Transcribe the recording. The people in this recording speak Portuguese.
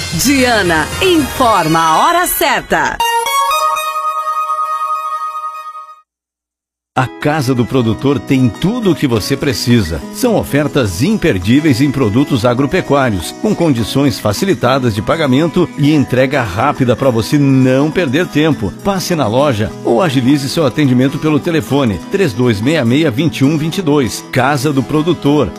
Diana informa a hora certa. A Casa do Produtor tem tudo o que você precisa. São ofertas imperdíveis em produtos agropecuários, com condições facilitadas de pagamento e entrega rápida para você não perder tempo. Passe na loja ou agilize seu atendimento pelo telefone 3266-2122. Casa do Produtor.